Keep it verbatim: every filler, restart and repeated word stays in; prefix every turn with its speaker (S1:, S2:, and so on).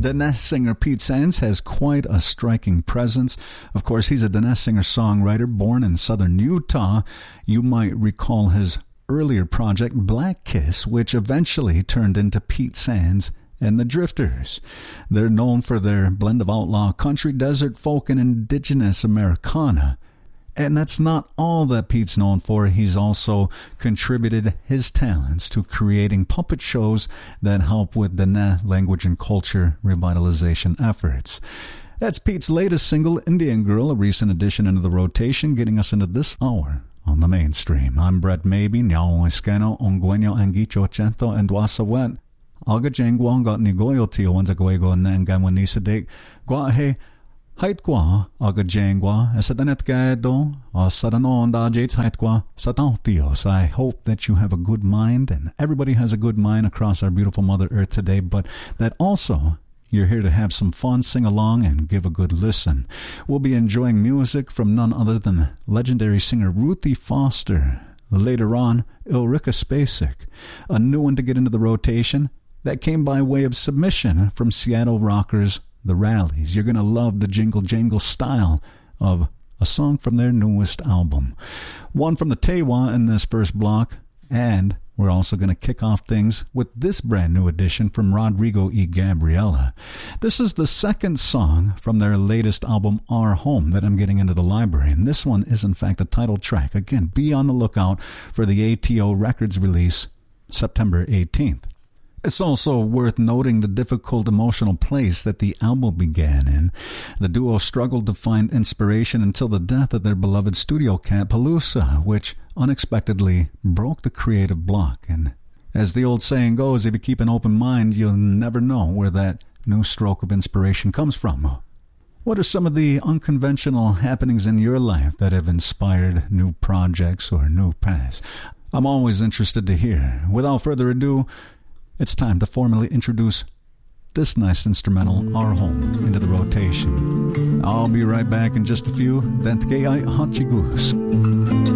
S1: Diné singer Pete Sands has quite a striking presence. Of course, he's a Diné singer-songwriter born in southern Utah. You might recall his earlier project, Black Kiss, which eventually turned into Pete Sands and the Drifters. They're known for their blend of outlaw country, desert folk, and indigenous Americana. And that's not all that Pete's known for. He's also contributed his talents to creating puppet shows that help with Diné language and culture revitalization efforts. That's Pete's latest single, Indian Girl, a recent addition into the rotation, getting us into this hour on the mainstream. I'm Brett Maybe, Nyao Eskeno, Ongwenyo Angicho Chento, and Wasawet. Aga Jengwang got Nigoyo Tio Wanzagwego Nangamwanisadik, Guahe. Height kwa aga jengwa esadanet gado or sadanon da jates height kwa satantios. I hope that you have a good mind, and everybody has a good mind across our beautiful Mother Earth today, but that also you're here to have some fun, sing along, and give a good listen. We'll be enjoying music from none other than legendary singer Ruthie Foster. Later on, Ulrika Spacek, a new one to get into the rotation that came by way of submission from Seattle rockers The Rallies. You're going to love the jingle jangle style of a song from their newest album. One from the Tewa in this first block, and we're also going to kick off things with this brand new addition from Rodrigo E. Gabriela. This is the second song from their latest album, Our Home, that I'm getting into the library, and this one is in fact the title track. Again, be on the lookout for the A T O Records release September eighteenth. It's also worth noting the difficult emotional place that the album began in. The duo struggled to find inspiration until the death of their beloved studio cat, Palooza, which unexpectedly broke the creative block. And as the old saying goes, if you keep an open mind, you'll never know where that new stroke of inspiration comes from. What are some of the unconventional happenings in your life that have inspired new projects or new paths? I'm always interested to hear. Without further ado, it's time to formally introduce this nice instrumental, Our Home, into the rotation. I'll be right back in just a few. Dentgei Hachigus.